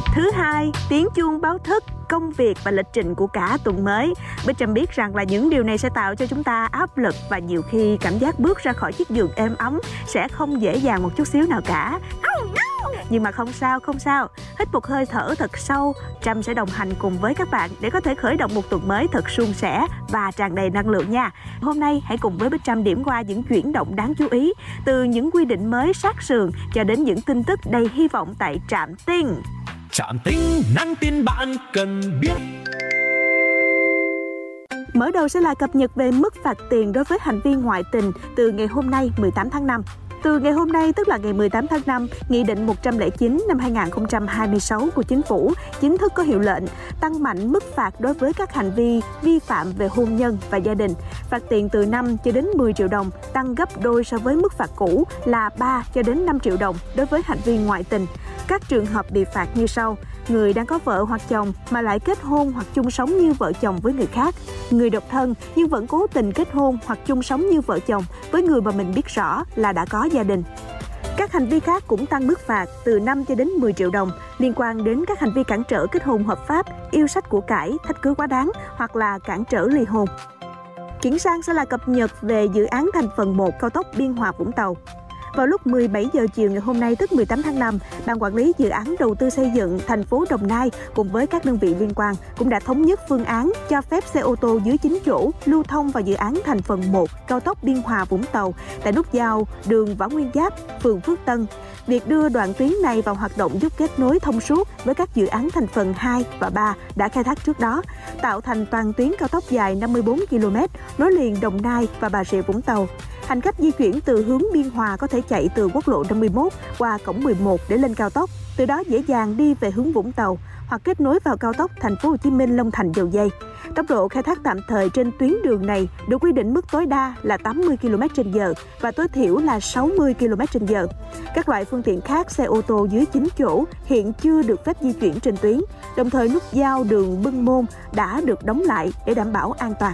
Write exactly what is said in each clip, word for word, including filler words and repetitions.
Thứ hai, tiếng chuông báo thức, công việc và lịch trình của cả tuần mới. Bích Trâm biết rằng là những điều này sẽ tạo cho chúng ta áp lực và nhiều khi cảm giác bước ra khỏi chiếc giường êm ấm sẽ không dễ dàng một chút xíu nào cả. Nhưng mà không sao, không sao. Hít một hơi thở thật sâu, Trâm sẽ đồng hành cùng với các bạn để có thể khởi động một tuần mới thật suôn sẻ và tràn đầy năng lượng nha. Hôm nay hãy cùng với Bích Trâm điểm qua những chuyển động đáng chú ý, từ những quy định mới sát sườn cho đến những tin tức đầy hy vọng tại Trạm Tin. Trạm Tin, nhắn tin bạn cần biết. Mở đầu sẽ là cập nhật về mức phạt tiền đối với hành vi ngoại tình từ ngày hôm nay mười tám tháng năm. Từ ngày hôm nay, tức là ngày mười tám tháng năm, Nghị định một trăm lẻ chín năm hai nghìn không trăm hai mươi sáu của Chính phủ chính thức có hiệu lệnh, tăng mạnh mức phạt đối với các hành vi vi phạm về hôn nhân và gia đình. Phạt tiền từ năm cho đến mười triệu đồng, tăng gấp đôi so với mức phạt cũ là ba cho đến năm triệu đồng đối với hành vi ngoại tình. Các trường hợp bị phạt như sau: người đang có vợ hoặc chồng mà lại kết hôn hoặc chung sống như vợ chồng với người khác, người độc thân nhưng vẫn cố tình kết hôn hoặc chung sống như vợ chồng với người mà mình biết rõ là đã có gia đình. Các hành vi khác cũng tăng mức phạt từ năm cho đến mười triệu đồng liên quan đến các hành vi cản trở kết hôn hợp pháp, yêu sách của cải, thách cứ quá đáng hoặc là cản trở ly hôn. Chuyển sang sẽ là cập nhật về dự án thành phần một cao tốc Biên Hòa - Vũng Tàu. Vào lúc mười bảy giờ chiều ngày hôm nay, tức mười tám tháng năm, Ban Quản lý Dự án Đầu tư xây dựng thành phố Đồng Nai cùng với các đơn vị liên quan cũng đã thống nhất phương án cho phép xe ô tô dưới chín chỗ lưu thông vào dự án thành phần một cao tốc Biên Hòa - Vũng Tàu tại nút giao đường Võ Nguyên Giáp, phường Phước Tân. Việc đưa đoạn tuyến này vào hoạt động giúp kết nối thông suốt với các dự án thành phần hai và ba đã khai thác trước đó, tạo thành toàn tuyến cao tốc dài năm mươi bốn ki lô mét nối liền Đồng Nai và Bà Rịa Vũng Tàu. Hành khách di chuyển từ hướng Biên Hòa có thể chạy từ quốc lộ năm mươi mốt qua cổng mười một để lên cao tốc, từ đó dễ dàng đi về hướng Vũng Tàu hoặc kết nối vào cao tốc Thành phố Hồ Chí Minh - Long Thành - Dầu Giây. Tốc độ khai thác tạm thời trên tuyến đường này được quy định mức tối đa là tám mươi ki lô mét trên giờ và tối thiểu là sáu mươi ki lô mét trên giờ. Các loại phương tiện khác, xe ô tô dưới chín chỗ hiện chưa được phép di chuyển trên tuyến. Đồng thời nút giao đường Bưng Môn đã được đóng lại để đảm bảo an toàn.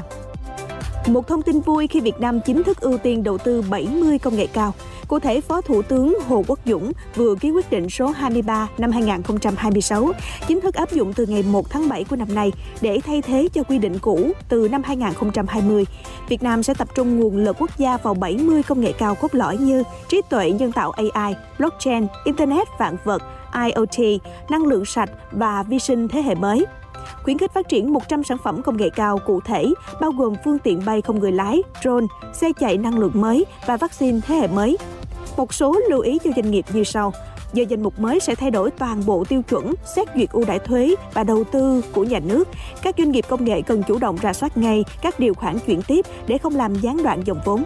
Một thông tin vui khi Việt Nam chính thức ưu tiên đầu tư bảy mươi công nghệ cao. Cụ thể, Phó Thủ tướng Hồ Quốc Dũng vừa ký quyết định số hai mươi ba năm hai nghìn không trăm hai mươi sáu, chính thức áp dụng từ ngày một tháng bảy của năm nay để thay thế cho quy định cũ từ năm hai nghìn không trăm hai mươi. Việt Nam sẽ tập trung nguồn lực quốc gia vào bảy mươi công nghệ cao cốt lõi như trí tuệ nhân tạo A I, blockchain, Internet vạn vật, I O T, năng lượng sạch và vi sinh thế hệ mới. Khuyến khích phát triển một trăm sản phẩm công nghệ cao cụ thể, bao gồm phương tiện bay không người lái, drone, xe chạy năng lượng mới và vaccine thế hệ mới. Một số lưu ý cho doanh nghiệp như sau. Do danh mục mới sẽ thay đổi toàn bộ tiêu chuẩn, xét duyệt ưu đãi thuế và đầu tư của nhà nước, các doanh nghiệp công nghệ cần chủ động rà soát ngay các điều khoản chuyển tiếp để không làm gián đoạn dòng vốn.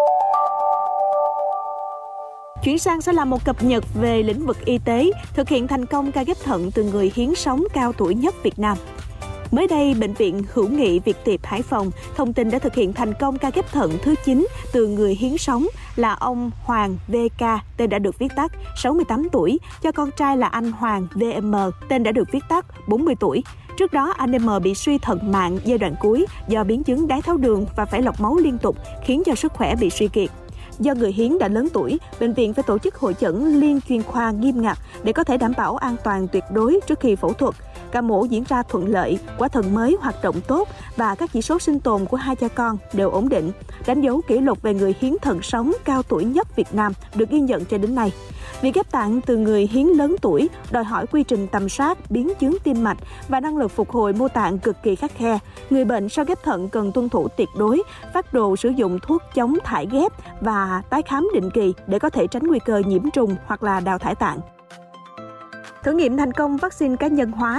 Chuyển sang sẽ là một cập nhật về lĩnh vực y tế, thực hiện thành công ca ghép thận từ người hiến sống cao tuổi nhất Việt Nam. Mới đây, Bệnh viện Hữu nghị Việt Tiệp Hải Phòng thông tin đã thực hiện thành công ca ghép thận thứ chín từ người hiến sống là ông Hoàng vê ca, tên đã được viết tắt, sáu mươi tám tuổi, cho con trai là anh Hoàng vê em, tên đã được viết tắt, bốn mươi tuổi. Trước đó, anh em bị suy thận mạng giai đoạn cuối do biến chứng đái tháo đường và phải lọc máu liên tục, khiến cho sức khỏe bị suy kiệt. Do người hiến đã lớn tuổi, bệnh viện phải tổ chức hội chẩn liên chuyên khoa nghiêm ngặt để có thể đảm bảo an toàn tuyệt đối trước khi phẫu thuật. Ca mổ diễn ra thuận lợi, quả thận mới hoạt động tốt và các chỉ số sinh tồn của hai cha con đều ổn định, đánh dấu kỷ lục về người hiến thận sống cao tuổi nhất Việt Nam được ghi nhận cho đến nay. Việc ghép tạng từ người hiến lớn tuổi đòi hỏi quy trình tầm soát, biến chứng tim mạch và năng lực phục hồi mô tạng cực kỳ khắt khe. Người bệnh sau ghép thận cần tuân thủ tuyệt đối, phác đồ sử dụng thuốc chống thải ghép và tái khám định kỳ để có thể tránh nguy cơ nhiễm trùng hoặc là đào thải tạng. Thử nghiệm thành công vaccine cá nhân hóa